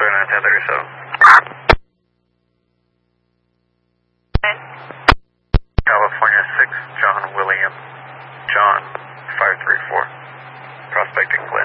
1037. California 6, John William. John 534. Prospecting Glen.